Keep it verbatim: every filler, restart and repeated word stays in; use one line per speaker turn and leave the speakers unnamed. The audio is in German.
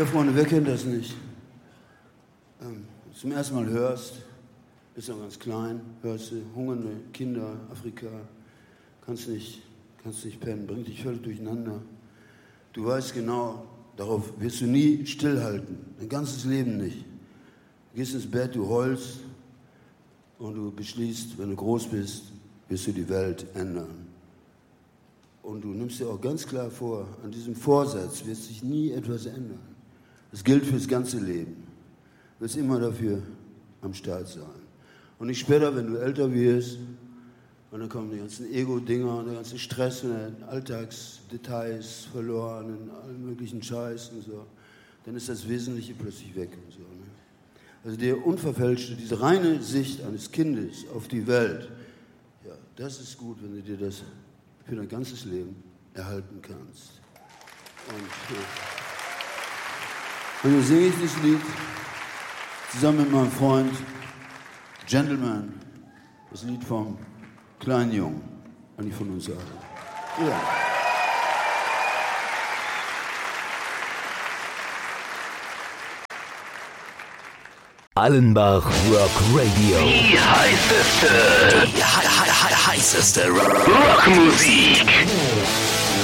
Ja, Freunde, wer kennt das nicht? Ähm, zum ersten Mal hörst, bist noch ganz klein, hörst du hungernde Kinder, Afrika, kannst nicht, kannst nicht pennen, bringt dich völlig durcheinander. Du weißt genau, darauf wirst du nie stillhalten, dein ganzes Leben nicht. Du gehst ins Bett, du heulst und du beschließt, wenn du groß bist, wirst du die Welt ändern. Und du nimmst dir auch ganz klar vor, an diesem Vorsatz wird sich nie etwas ändern. Das gilt fürs ganze Leben. Du wirst immer dafür am Start sein. Und nicht später, wenn du älter wirst, und dann kommen die ganzen Ego-Dinger und der ganze Stress und die Alltagsdetails verloren und allen möglichen Scheiß und so, dann ist das Wesentliche plötzlich weg und so. Ne? Also der unverfälschte, diese reine Sicht eines Kindes auf die Welt, ja, das ist gut, wenn du dir das für dein ganzes Leben erhalten kannst. Und, ja. Und jetzt singe ich das Lied zusammen mit meinem Freund Gentleman, das Lied vom kleinen Jungen, eigentlich von uns alle. Ja.
Allenbach Rock Radio.
Die heißeste, die he he heißeste Rockmusik.